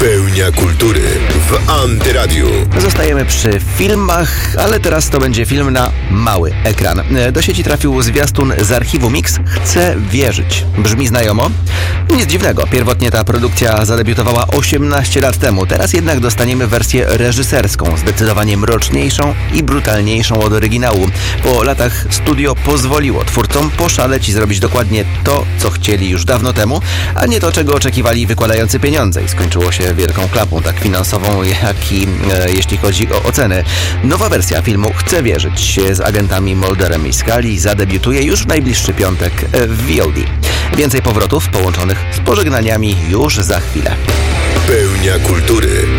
Pełnia kultury w Antyradiu. Zostajemy przy filmach, ale teraz to będzie film na mały ekran. Do sieci trafił zwiastun z archiwum Mix Chcę wierzyć. Brzmi znajomo? Nic dziwnego. Pierwotnie ta produkcja zadebiutowała 18 lat temu. Teraz jednak dostaniemy wersję reżyserską, zdecydowanie mroczniejszą i brutalniejszą od oryginału. Po latach studio pozwoliło twórcom poszaleć i zrobić dokładnie to, co chcieli już dawno temu, a nie to, czego oczekiwali wykładający pieniądze. I skończyło się wielką klapą, tak finansową, jak i jeśli chodzi o oceny. Nowa wersja filmu Chcę wierzyć z agentami Mulderem i Scully zadebiutuje już w najbliższy piątek w VOD. Więcej powrotów połączonych z pożegnaniami już za chwilę. Pełnia kultury